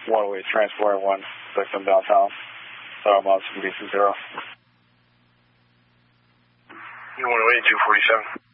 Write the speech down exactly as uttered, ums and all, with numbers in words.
one-way transport, one victim downtown. Sorry, I'm on some B C zero. You one oh eight, two forty-seven.